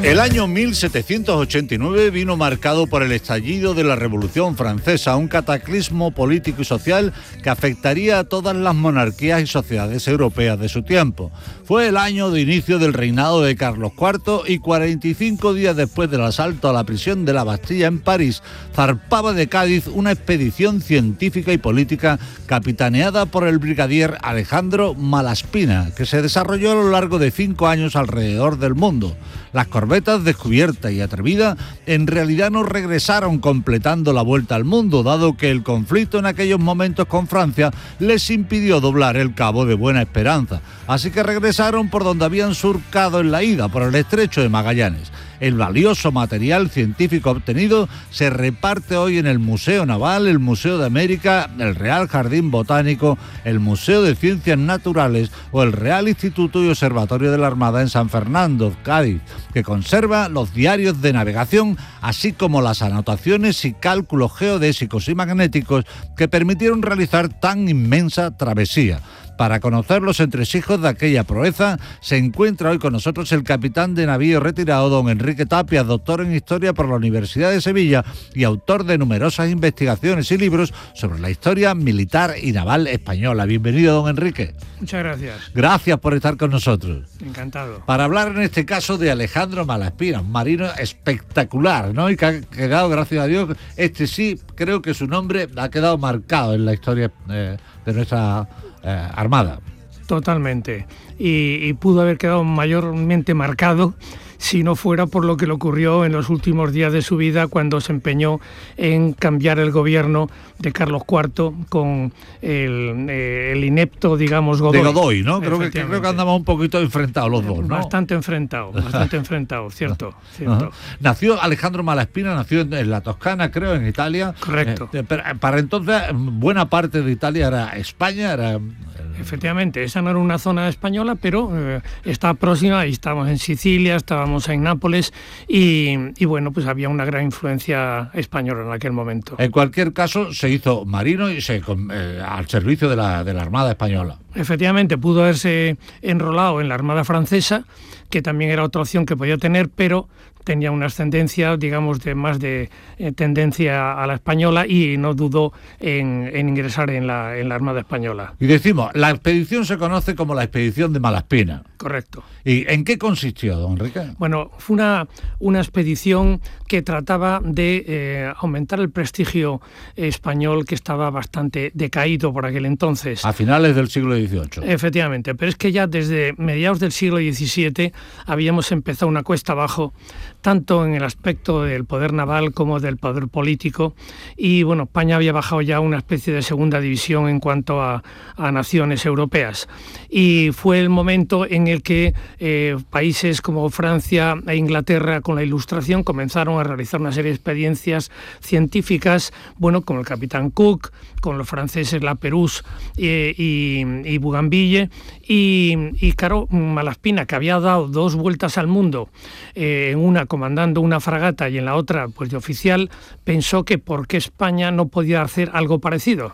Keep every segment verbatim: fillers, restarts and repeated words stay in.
El año mil setecientos ochenta y nueve vino marcado por el estallido de la Revolución Francesa, un cataclismo político y social que afectaría a todas las monarquías y sociedades europeas de su tiempo. Fue el año de inicio del reinado de Carlos cuarto y cuarenta y cinco días después del asalto a la prisión de la Bastilla en París, zarpaba de Cádiz una expedición científica y política capitaneada por el brigadier Alejandro Malaspina, que se desarrolló a lo largo de cinco años alrededor del mundo. Las corbetas Descubierta y Atrevida en realidad no regresaron completando la vuelta al mundo, dado que el conflicto en aquellos momentos con Francia les impidió doblar el cabo de Buena Esperanza. Así que regresaron por donde habían surcado en la ida, por el estrecho de Magallanes. El valioso material científico obtenido se reparte hoy en el Museo Naval, el Museo de América, el Real Jardín Botánico, el Museo de Ciencias Naturales o el Real Instituto y Observatorio de la Armada en San Fernando, Cádiz, que conserva los diarios de navegación, así como las anotaciones y cálculos geodésicos y magnéticos que permitieron realizar tan inmensa travesía. Para conocer los entresijos de aquella proeza, se encuentra hoy con nosotros el capitán de navío retirado, don Enrique Tapia, doctor en Historia por la Universidad de Sevilla y autor de numerosas investigaciones y libros sobre la historia militar y naval española. Bienvenido, don Enrique. Muchas gracias. Gracias por estar con nosotros. Encantado. Para hablar en este caso de Alejandro Malaspina, un marino espectacular, ¿no? Y que ha quedado, gracias a Dios, este sí, creo que su nombre ha quedado marcado en la historia eh, de nuestra Eh, Armada. Totalmente. Y, y pudo haber quedado mayormente marcado si no fuera por lo que le ocurrió en los últimos días de su vida, cuando se empeñó en cambiar el gobierno de Carlos cuarto con el, eh, el inepto, digamos, Godoy. De Godoy, ¿no? Creo que, creo que andamos un poquito enfrentados los dos, ¿no? Bastante enfrentados, bastante enfrentados, cierto. cierto. Uh-huh. Nació Alejandro Malaspina, nació en, en la Toscana, creo, en Italia. Correcto. Eh, pero para entonces, buena parte de Italia era España, era... Efectivamente, esa no era una zona española, pero eh, está próxima, y estábamos en Sicilia, estábamos en Nápoles, y, y bueno, pues había una gran influencia española en aquel momento. En cualquier caso, se hizo marino y se eh, al servicio de la, de la Armada Española. Efectivamente, pudo haberse enrolado en la Armada Francesa, que también era otra opción que podía tener, pero tenía una ascendencia, digamos, de más de eh, tendencia a la española, y no dudó en, en ingresar en la, en la Armada Española. Y decimos, la expedición se conoce como la expedición de Malaspina. Correcto. ¿Y en qué consistió, don Enrique? Bueno, fue una, una expedición que trataba de eh, aumentar el prestigio español, que estaba bastante decaído por aquel entonces. A finales del siglo dieciocho. Efectivamente, pero es que ya desde mediados del siglo diecisiete habíamos empezado una cuesta abajo, tanto en el aspecto del poder naval como del poder político, y bueno, España había bajado ya una especie de segunda división en cuanto a, a naciones europeas, y fue el momento en el que eh, países como Francia e Inglaterra, con la Ilustración, comenzaron a realizar una serie de experiencias científicas, bueno, con el capitán Cook, con los franceses Lapérouse eh, y, y Bougainville, y, y claro, Malaspina, que había dado dos vueltas al mundo, eh, en una comandando una fragata y en la otra pues de oficial, pensó que por qué España no podía hacer algo parecido,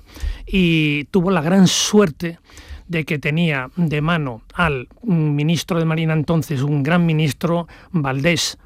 y tuvo la gran suerte de que tenía de mano al ministro de Marina entonces, un gran ministro, Valdés,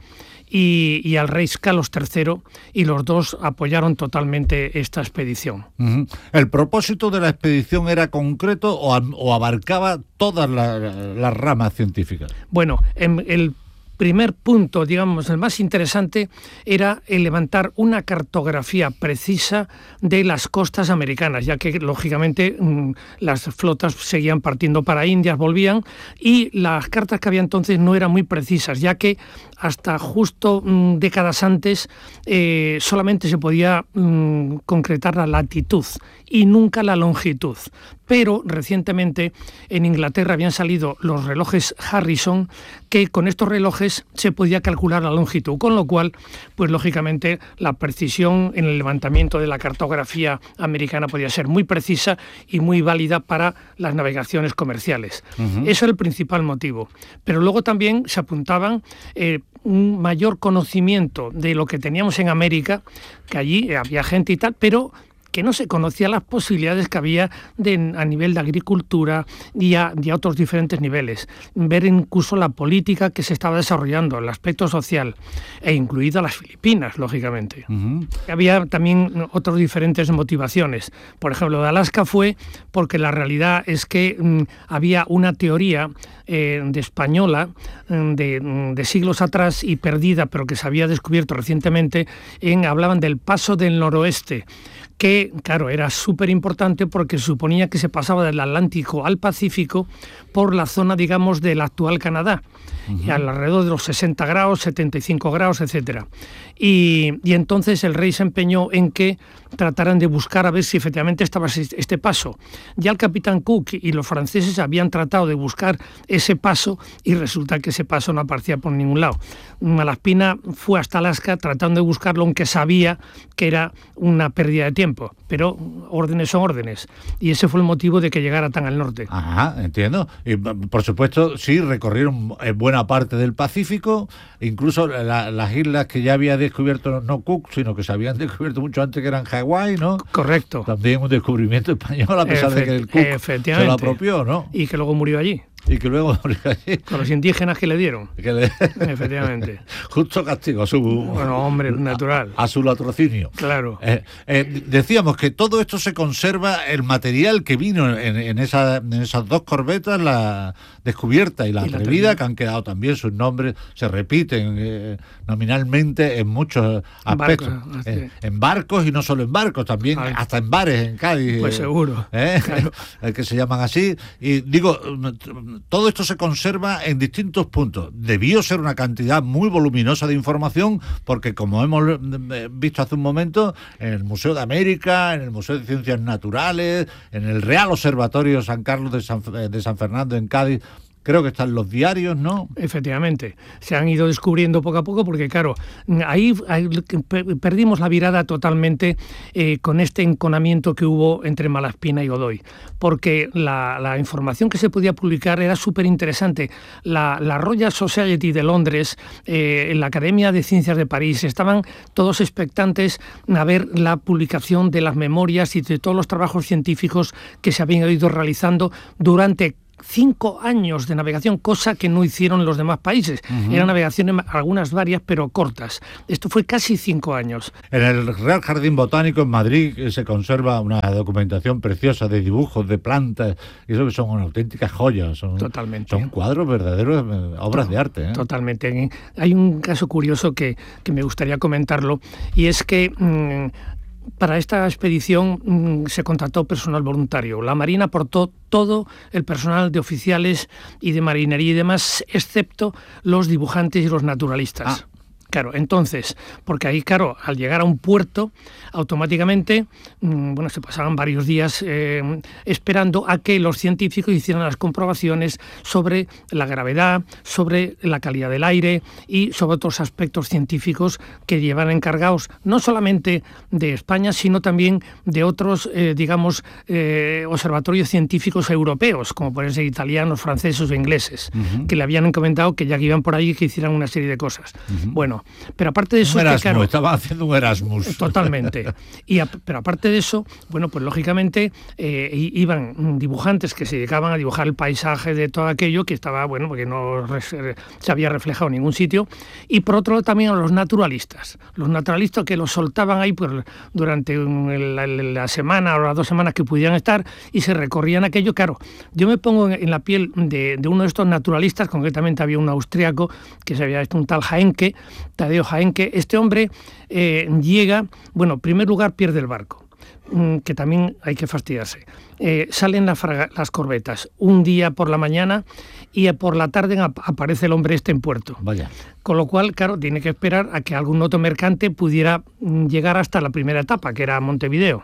y, y al rey Carlos tercero, y los dos apoyaron totalmente esta expedición. Uh-huh. ¿El propósito de la expedición era concreto o, o abarcaba todas las la ramas científicas? Bueno, en el primer punto, digamos, el más interesante, era el levantar una cartografía precisa de las costas americanas, ya que, lógicamente, las flotas seguían partiendo para Indias, volvían, y las cartas que había entonces no eran muy precisas, ya que hasta justo mmm, décadas antes eh, solamente se podía mmm, concretar la latitud y nunca la longitud. Pero recientemente en Inglaterra habían salido los relojes Harrison, que con estos relojes se podía calcular la longitud, con lo cual, pues lógicamente, la precisión en el levantamiento de la cartografía americana podía ser muy precisa y muy válida para las navegaciones comerciales. Uh-huh. Eso es el principal motivo. Pero luego también se apuntaban eh, un mayor conocimiento de lo que teníamos en América, que allí había gente y tal, pero que no se conocían las posibilidades que había de, a nivel de agricultura y a, y a otros diferentes niveles. Ver incluso la política que se estaba desarrollando, el aspecto social, e incluido las Filipinas, lógicamente. Uh-huh. Había también otras diferentes motivaciones. Por ejemplo, de Alaska fue porque la realidad es que mm, había una teoría eh, de española de, de siglos atrás y perdida, pero que se había descubierto recientemente, en, hablaban del paso del noroeste, que, claro, era súper importante porque suponía que se pasaba del Atlántico al Pacífico por la zona, digamos, del actual Canadá, uh-huh. y alrededor de los sesenta grados, setenta y cinco grados, etcétera. Y, y entonces el rey se empeñó en que trataran de buscar a ver si efectivamente estaba este paso. Ya el capitán Cook y los franceses habían tratado de buscar ese paso y resulta que ese paso no aparecía por ningún lado. Malaspina fue hasta Alaska tratando de buscarlo, aunque sabía que era una pérdida de tiempo, pero órdenes son órdenes, y ese fue el motivo de que llegara tan al norte. Ajá, entiendo. Y por supuesto, sí, recorrieron buena parte del Pacífico, incluso la, las islas que ya había descubierto no Cook, sino que se habían descubierto mucho antes, que eran Hawái, ¿no? Correcto. También un descubrimiento español, a pesar Efe- de que el Cook se lo apropió, ¿no? Y que luego murió allí. Y que luego murió allí. Con los indígenas que le dieron. Que le... Efectivamente. Justo castigo a su... Bueno, hombre, natural. A, a su latrocinio. Claro. Eh, eh, decíamos que todo esto se conserva, el material que vino en, en, esa, en esas dos corbetas, la Descubierta y la, y la Atrevida, atrevida, que han quedado también, sus nombres se repiten eh, nominalmente en muchos aspectos. Barco, eh, en barcos y no solo en barcos, también Ay. hasta en bares en Cádiz. Pues seguro. Eh, claro. Que se llaman así. Y digo, todo esto se conserva en distintos puntos. Debió ser una cantidad muy voluminosa de información, porque como hemos visto hace un momento, en el Museo de América, en el Museo de Ciencias Naturales, en el Real Observatorio San Carlos de San, de San Fernando en Cádiz, creo que están los diarios, ¿no? Efectivamente, se han ido descubriendo poco a poco porque, claro, ahí, ahí perdimos la virada totalmente eh, con este enconamiento que hubo entre Malaspina y Godoy, porque la, la información que se podía publicar era súper interesante. La, la Royal Society de Londres, eh, la Academia de Ciencias de París, estaban todos expectantes a ver la publicación de las memorias y de todos los trabajos científicos que se habían ido realizando durante cinco años de navegación, cosa que no hicieron los demás países. Uh-huh. Eran navegaciones, algunas varias, pero cortas. Esto fue casi cinco años. En el Real Jardín Botánico en Madrid se conserva una documentación preciosa de dibujos, de plantas, y eso que son unas auténticas joyas. Son, Totalmente. Son cuadros verdaderos, obras de arte. ¿eh? Totalmente. Hay un caso curioso que, que me gustaría comentarlo, y es que Mmm, para esta expedición mmm, se contrató personal voluntario. La Marina aportó todo el personal de oficiales y de marinería y demás, excepto los dibujantes y los naturalistas. Ah. Claro, entonces, porque ahí, claro, al llegar a un puerto, automáticamente, mmm, bueno, se pasaban varios días eh, esperando a que los científicos hicieran las comprobaciones sobre la gravedad, sobre la calidad del aire y sobre otros aspectos científicos que llevan encargados no solamente de España, sino también de otros, eh, digamos, eh, observatorios científicos europeos, como pueden ser italianos, franceses o ingleses, uh-huh. que le habían encomendado que ya que iban por ahí que hicieran una serie de cosas. Uh-huh. Bueno, pero aparte de eso... Un Erasmus, que, claro, estaba haciendo un Erasmus. Totalmente. Y a, pero aparte de eso, bueno, pues lógicamente eh, iban dibujantes que se dedicaban a dibujar el paisaje de todo aquello que estaba, bueno, porque no res, se había reflejado en ningún sitio. Y por otro lado también a los naturalistas. Los naturalistas que los soltaban ahí pues, durante la, la semana o las dos semanas que pudieran estar y se recorrían aquello. Claro, yo me pongo en, en la piel de, de uno de estos naturalistas, concretamente había un austriaco que se había hecho un tal Jaenke, Tadeo Jaenke. Este hombre eh, llega, bueno, en primer lugar pierde el barco, mmm, que también hay que fastidiarse. Eh, salen la fraga, las corbetas un día por la mañana y por la tarde ap- aparece el hombre este en puerto. Vaya. Con lo cual, claro, tiene que esperar a que algún otro mercante pudiera mmm, llegar hasta la primera etapa, que era Montevideo.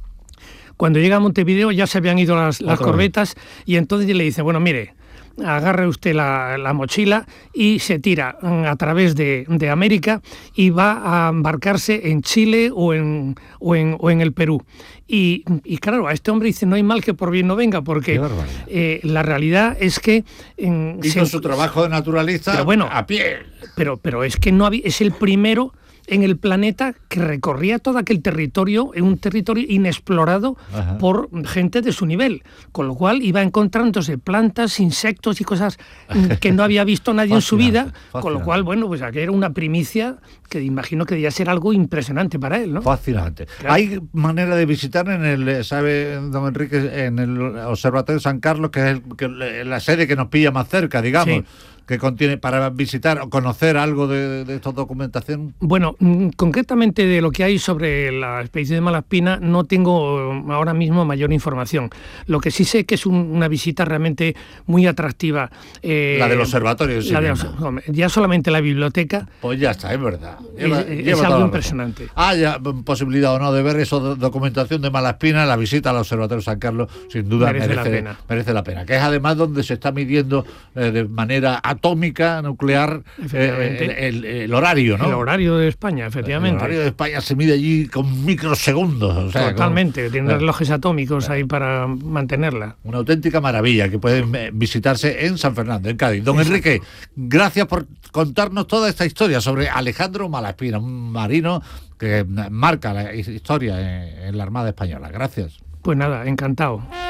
Cuando llega a Montevideo ya se habían ido las, las corbetas y entonces le dice, bueno, mire, agarre usted la, la mochila y se tira a través de, de América y va a embarcarse en Chile o en, o en, o en el Perú. Y, y claro, a este hombre dice, no hay mal que por bien no venga, porque eh, la realidad es que... En, Hizo se, su trabajo de naturalista pero bueno, a pie. Pero, pero es que no había, es el primero en el planeta que recorría todo aquel territorio, en un territorio inexplorado Ajá. por gente de su nivel, con lo cual iba encontrándose plantas, insectos y cosas que no había visto nadie en su vida, fascinante. Con lo cual, bueno, pues aquí era una primicia que imagino que debía ser algo impresionante para él, ¿no? Fascinante. Claro. Hay manera de visitar en el, sabe, don Enrique, en el Observatorio de San Carlos, que es el, que, la sede que nos pilla más cerca, digamos. Sí. Que contiene para visitar o conocer algo de, de esta documentación. Bueno, concretamente de lo que hay sobre la expedición de Malaspina no tengo ahora mismo mayor información. Lo que sí sé que es un, una visita realmente muy atractiva. Eh, la del observatorio. Sí, la de los, ya solamente la biblioteca. Pues ya está, es verdad. Lleva, es lleva es algo impresionante. Haya posibilidad o no de ver esa documentación de Malaspina, la visita al Observatorio San Carlos, sin duda merece, merece, la, pena. merece la pena. Que es además donde se está midiendo eh, de manera atómica, nuclear, eh, el, el, el horario, ¿no? El horario de España, efectivamente. El horario de España se mide allí con microsegundos. O sea, totalmente, con, tiene eh, relojes atómicos eh, ahí para mantenerla. Una auténtica maravilla que pueden visitarse en San Fernando, en Cádiz. Don Exacto. Enrique, gracias por contarnos toda esta historia sobre Alejandro Malaspina, un marino que marca la historia en, en la Armada Española. Gracias. Pues nada, encantado.